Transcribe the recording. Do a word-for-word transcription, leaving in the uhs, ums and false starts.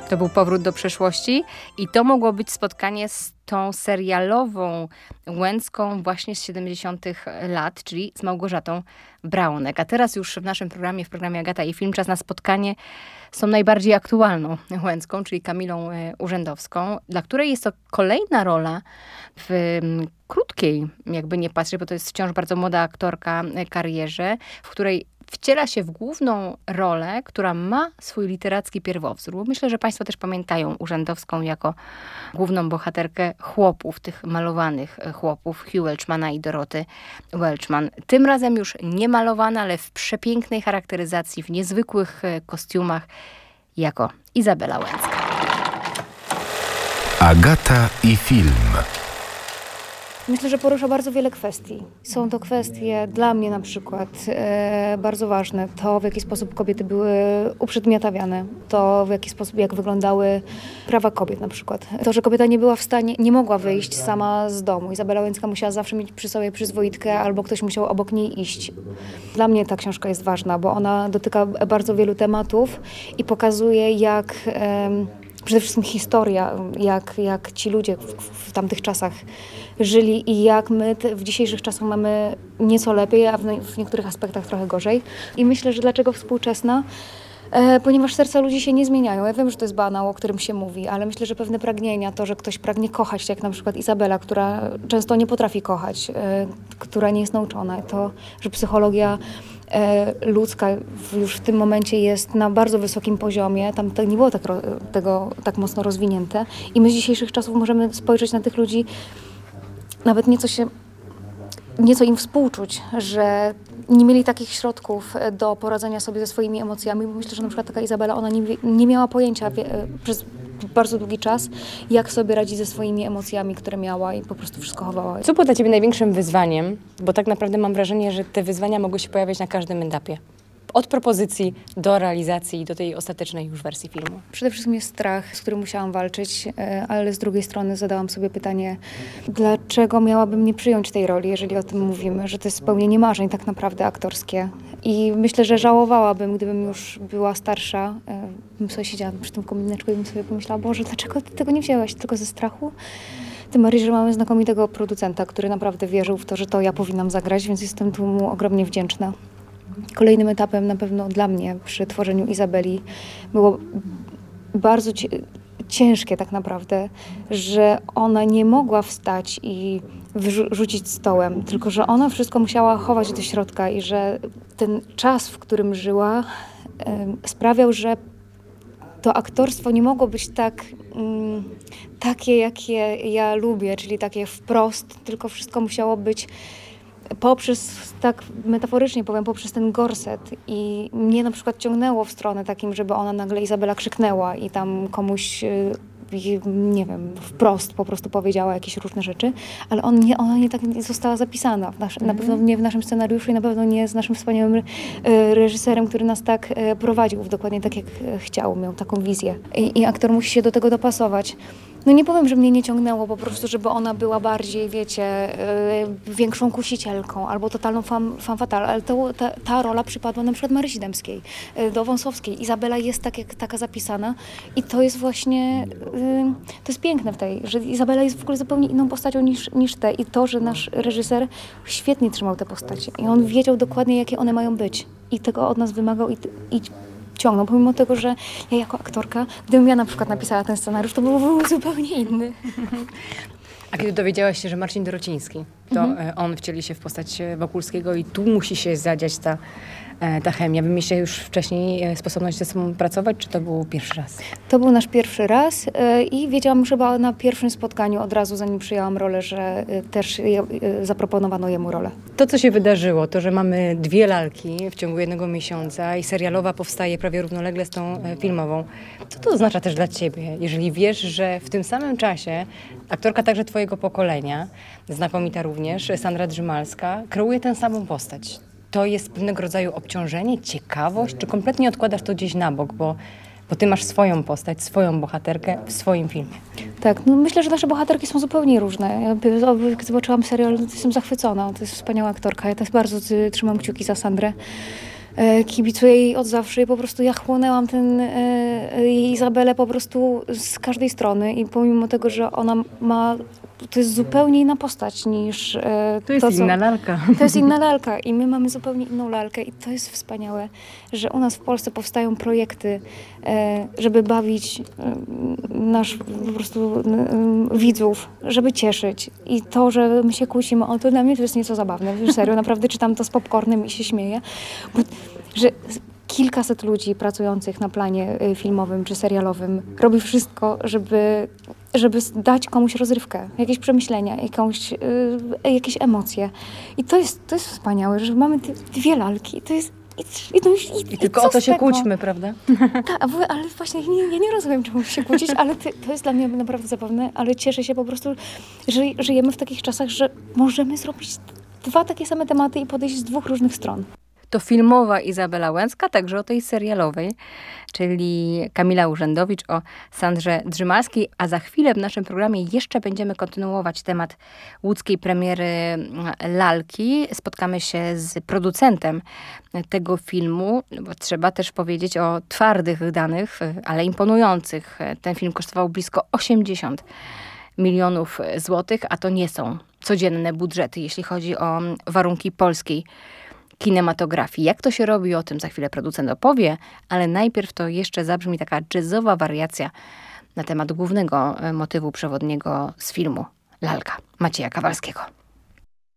To był Powrót do przeszłości i to mogło być spotkanie z tą serialową Łęcką właśnie z siedemdziesiątych lat, czyli z Małgorzatą Braunek. A teraz już w naszym programie, w programie Agata i Film, czas na spotkanie z tą najbardziej aktualną Łęcką, czyli Kamilą Urzędowską, dla której jest to kolejna rola w krótkiej, jakby nie patrzeć, bo to jest wciąż bardzo młoda aktorka, karierze, w której wciela się w główną rolę, która ma swój literacki pierwowzór. Myślę, że państwo też pamiętają Urzędowską jako główną bohaterkę Chłopów, tych malowanych chłopów, Hugh Welchmana i Doroty Welchman. Tym razem już nie malowana, ale w przepięknej charakteryzacji, w niezwykłych kostiumach, jako Izabela Łęcka. Agata i Film. Myślę, że porusza bardzo wiele kwestii. Są to kwestie dla mnie na przykład e, bardzo ważne. To, w jaki sposób kobiety były uprzedmiotawiane. To, w jaki sposób, jak wyglądały prawa kobiet na przykład. To, że kobieta nie była w stanie, nie mogła wyjść sama z domu. Izabela Łęcka musiała zawsze mieć przy sobie przyzwoitkę albo ktoś musiał obok niej iść. Dla mnie ta książka jest ważna, bo ona dotyka bardzo wielu tematów i pokazuje, jak... E, Przede wszystkim historia, jak, jak ci ludzie w, w tamtych czasach żyli i jak my te, w dzisiejszych czasach mamy nieco lepiej, a w, w niektórych aspektach trochę gorzej. I myślę, że dlaczego współczesna? E, ponieważ serca ludzi się nie zmieniają. Ja wiem, że to jest banał, o którym się mówi, ale myślę, że pewne pragnienia, to, że ktoś pragnie kochać, jak na przykład Izabela, która często nie potrafi kochać, e, która nie jest nauczona, to, że psychologia ludzka już w tym momencie jest na bardzo wysokim poziomie. Tam to nie było tak, tego tak mocno rozwinięte. I my z dzisiejszych czasów możemy spojrzeć na tych ludzi, nawet nieco się, nieco im współczuć, że nie mieli takich środków do poradzenia sobie ze swoimi emocjami. Myślę, że na przykład taka Izabela, ona nie, nie miała pojęcia wie, przez bardzo długi czas, jak sobie radzić ze swoimi emocjami, które miała i po prostu wszystko chowała. Co było dla ciebie największym wyzwaniem? Bo tak naprawdę mam wrażenie, że te wyzwania mogły się pojawiać na każdym etapie. Od propozycji do realizacji, do tej ostatecznej już wersji filmu. Przede wszystkim jest strach, z którym musiałam walczyć, ale z drugiej strony zadałam sobie pytanie, dlaczego miałabym nie przyjąć tej roli, jeżeli o tym mówimy, że to jest spełnienie marzeń tak naprawdę aktorskie. I myślę, że żałowałabym, gdybym już była starsza, bym sobie siedziała przy tym komineczku i bym sobie pomyślała, Boże, dlaczego ty tego nie wzięłaś? Tylko ze strachu? Tym bardziej, że mamy znakomitego producenta, który naprawdę wierzył w to, że to ja powinnam zagrać, więc jestem tu mu ogromnie wdzięczna. Kolejnym etapem na pewno dla mnie przy tworzeniu Izabeli było bardzo ciężkie tak naprawdę, że ona nie mogła wstać i wyrzucić stołem, tylko że ona wszystko musiała chować do środka i że ten czas, w którym żyła, sprawiał, że to aktorstwo nie mogło być tak mm, takie, jakie ja lubię, czyli takie wprost, tylko wszystko musiało być poprzez, tak metaforycznie powiem, poprzez ten gorset. I mnie na przykład ciągnęło w stronę takim, żeby ona nagle Izabela krzyknęła i tam komuś, nie wiem, wprost po prostu powiedziała jakieś różne rzeczy, ale on nie, ona nie tak nie została zapisana. W nasz, mm. Na pewno nie w naszym scenariuszu i na pewno nie z naszym wspaniałym reżyserem, który nas tak prowadził, dokładnie tak jak chciał, miał taką wizję. I, i aktor musi się do tego dopasować. No nie powiem, że mnie nie ciągnęło po prostu, żeby ona była bardziej, wiecie, yy, większą kusicielką albo totalną femme fatale, ale to, ta, ta rola przypadła na przykład Marysi Dębskiej, yy, do Wąsowskiej. Izabela jest tak, jak, taka zapisana i to jest właśnie, yy, to jest piękne w tej, że Izabela jest w ogóle zupełnie inną postacią niż, niż te i to, że nasz reżyser świetnie trzymał te postacie i on wiedział dokładnie, jakie one mają być i tego od nas wymagał i, i ciągnął, pomimo tego, że ja jako aktorka, gdybym ja na przykład napisała ten scenariusz, to byłby zupełnie inny. A kiedy dowiedziałaś się, że Marcin Dorociński, to mhm. on wcieli się w postać Wokulskiego i tu musi się zadziać ta, ta chemia. Wy mieliście już wcześniej sposobność ze sobą pracować, czy to był pierwszy raz? To był nasz pierwszy raz i wiedziałam już chyba na pierwszym spotkaniu od razu, zanim przyjęłam rolę, że też zaproponowano jemu rolę. To, co się wydarzyło, to, że mamy dwie lalki w ciągu jednego miesiąca i serialowa powstaje prawie równolegle z tą filmową. Co to oznacza też dla ciebie, jeżeli wiesz, że w tym samym czasie aktorka także twojego pokolenia, znakomita również, Sandra Drzymalska, kreuje tę samą postać? To jest pewnego rodzaju obciążenie, ciekawość, czy kompletnie odkładasz to gdzieś na bok, bo, bo ty masz swoją postać, swoją bohaterkę w swoim filmie? Tak, no myślę, że nasze bohaterki są zupełnie różne. Ja jak zobaczyłam serial, to jestem zachwycona. To jest wspaniała aktorka. Ja też bardzo trzymam kciuki za Sandrę. Kibicuję jej od zawsze i po prostu ja chłonęłam ten, jej Izabelę po prostu z każdej strony i pomimo tego, że ona ma, to jest zupełnie inna postać niż e, To jest to, co, inna lalka. To jest inna lalka i my mamy zupełnie inną lalkę i to jest wspaniałe, że u nas w Polsce powstają projekty, e, żeby bawić e, nasz po prostu e, widzów, żeby cieszyć i to, że my się kłócimy, o to dla mnie to jest nieco zabawne, serio, naprawdę czytam to z popcornem i się śmieję, bo, że kilkaset ludzi pracujących na planie filmowym czy serialowym robi wszystko, żeby, żeby dać komuś rozrywkę, jakieś przemyślenia, jakąś, y, jakieś emocje. I to jest, to jest wspaniałe, że mamy dwie lalki. To jest I, i, to, i, I tylko i o to się tego? kłóćmy, prawda? Tak, ale właśnie nie, ja nie rozumiem, czemu się kłócić, ale ty, to jest dla mnie naprawdę zabawne, ale cieszę się po prostu, że żyjemy w takich czasach, że możemy zrobić dwa takie same tematy i podejść z dwóch różnych stron. To filmowa Izabela Łęcka, także o tej serialowej, czyli Kamila Urzędowicz o Sandrze Drzymalskiej, a za chwilę w naszym programie jeszcze będziemy kontynuować temat łódzkiej premiery Lalki. Spotkamy się z producentem tego filmu, bo trzeba też powiedzieć o twardych danych, ale imponujących. Ten film kosztował blisko osiemdziesiąt milionów złotych, a to nie są codzienne budżety, jeśli chodzi o warunki polskiej kinematografii. Jak to się robi, o tym za chwilę producent opowie, ale najpierw to jeszcze zabrzmi taka jazzowa wariacja na temat głównego motywu przewodniego z filmu Lalka Macieja Kawalskiego.